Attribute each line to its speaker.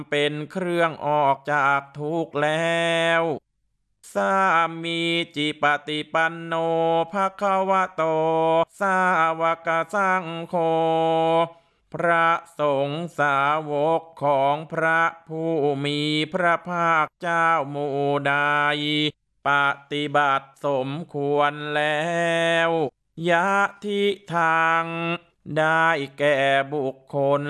Speaker 1: เป็นเครื่องออกจากทุกข์แล้วสามีจิปฏิปันโนภควโตสาวกสังโฆพระสงฆ์สาวกของพระผู้มีพระภาคเจ้าหมู่ใดปฏิบัติสมควรแล้วยะทิทางได้แก่บุคคล